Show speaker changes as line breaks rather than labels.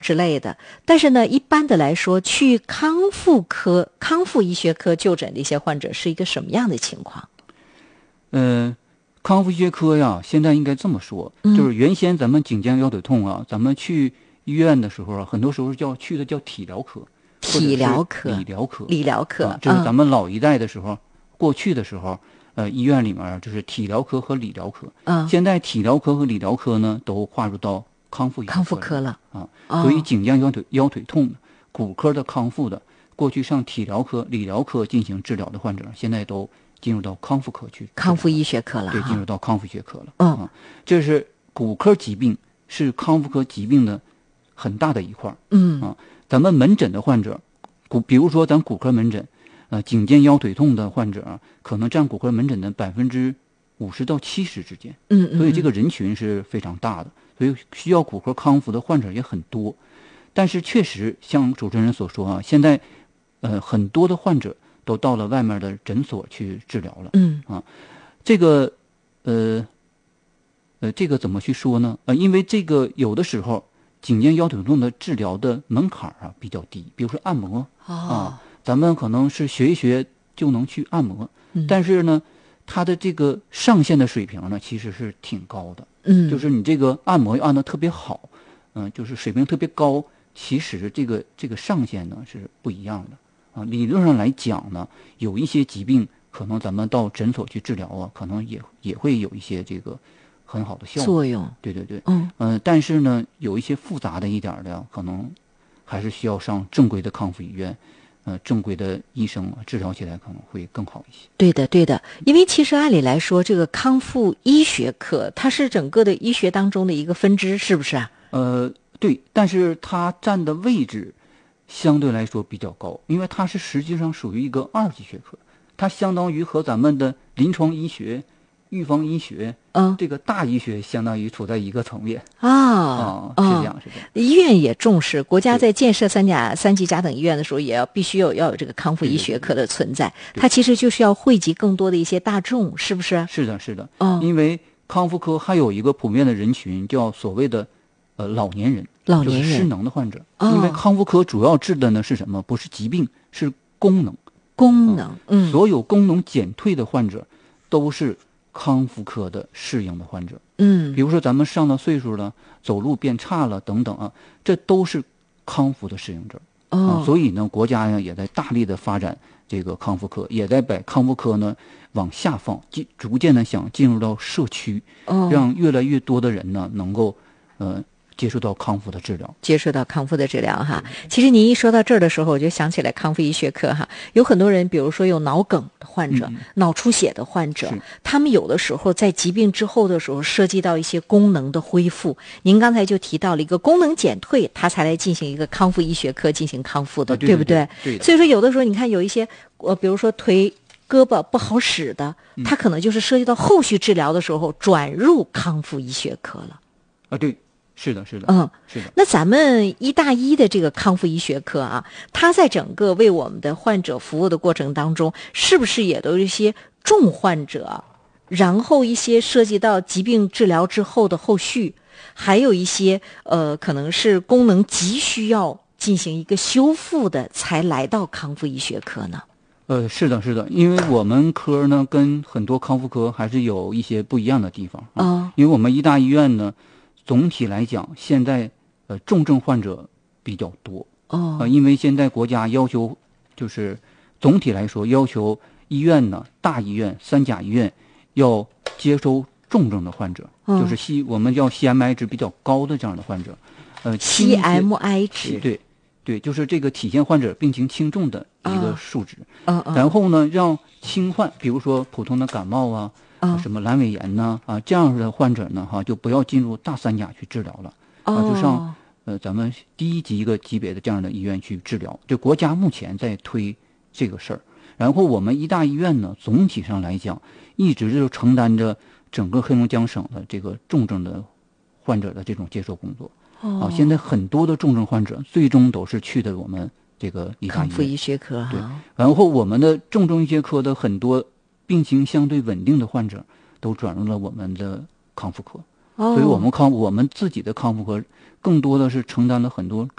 之类的。但是呢，一般的来说，去康复医学科就诊的一些患者是一个什么样的情况？
康复医学科呀，现在应该这么说，就是原先咱们颈肩腰腿痛啊，咱们去医院的时候啊，很多时候去的叫体疗科、
体疗科、
理疗科，这是咱们老一代的时候，过去的时候，医院里面就是体疗科和理疗科。现在体疗科和理疗科呢，都划入到康复科
了
啊。所以颈肩腰腿痛的、骨科的康复的，过去上体疗科、理疗科进行治疗的患者，现在都进入到康复科去，
康复医学科了。
对，进入到康复学科了。这是骨科疾病，是康复科疾病的很大的一块。咱们门诊的患者，比如说咱骨科门诊，颈肩腰腿痛的患者可能占骨科门诊的50%到70%之间。所以这个人群是非常大的，所以需要骨科康复的患者也很多。但是确实像主持人所说啊，现在很多的患者都到了外面的诊所去治疗了。这个怎么去说呢？因为这个有的时候颈肩腰腿痛的治疗的门槛比较低，比如说按摩咱们可能是学一学就能去按摩，但是呢，它的这个上限的水平呢，其实是挺高的。就是你这个按摩按得特别好，就是水平特别高，其实这个上限呢是不一样的。理论上来讲呢，有一些疾病可能咱们到诊所去治疗可能也会有一些这个很好的效果
作用。
对。但是呢，有一些复杂的一点的，可能还是需要上正规的康复医院，正规的医生治疗起来可能会更好一些。
对的，因为其实按理来说，这个康复医学科它是整个的医学当中的一个分支，是不是啊？
对，但是它占的位置相对来说比较高，因为它是实际上属于一个2级学科，它相当于和咱们的临床医学、预防医学，这个大医学相当于处在一个层面是这样。
医院也重视，国家在建设三级甲等医院的时候，也必须要有这个康复医学科的存在。它其实就是要惠及更多的一些大众，是不是？
是的。因为康复科还有一个普遍的人群，叫所谓的老年人，就是失能的患者。因为康复科主要治的呢是什么？不是疾病，是功能。所有功能减退的患者都是康复科的适应的患者。比如说咱们上了岁数了，走路变差了等等这都是康复的适应症。所以呢，国家也在大力的发展这个康复科，也在把康复科呢往下放，逐渐的想进入到社区，让越来越多的人呢能够接受到康复的治疗
哈。其实您一说到这儿的时候，我就想起来康复医学科哈，有很多人，比如说有脑梗的患者、脑出血的患者，他们有的时候在疾病之后的时候，涉及到一些功能的恢复。您刚才就提到了一个功能减退，他才来进行一个康复医学科进行康复的，对不对？
对。
所以说，有的时候你看有一些比如说腿、胳膊不好使的，他可能就是涉及到后续治疗的时候转入康复医学科了。
对。是的。
那咱们医大一的这个康复医学科它在整个为我们的患者服务的过程当中，是不是也都有一些重患者，然后一些涉及到疾病治疗之后的后续，还有一些可能是功能急需要进行一个修复的，才来到康复医学科呢？
是的，因为我们科呢跟很多康复科还是有一些不一样的地方因为我们医大医院呢，总体来讲，现在重症患者比较多因为现在国家要求，就是总体来说要求医院呢，大医院、3甲医院要接收重症的患者，就是我们叫 CMI 值比较高的这样的患者
，CMI 值
对，就是这个体现患者病情轻重的一个数值然后呢，让轻患，比如说普通的感冒什么阑尾炎这样的患者呢就不要进入大3甲去治疗了就上咱们第1级一个级别的这样的医院去治疗。这国家目前在推这个事儿，然后我们医大医院呢，总体上来讲一直就承担着整个黑龙江省的这个重症的患者的这种接受工作现在很多的重症患者最终都是去的我们这个医大医院
康复医学科
对，然后我们的重症医学科的很多病情相对稳定的患者都转入了我们的康复科所以我们自己的康复科更多的是承担了很多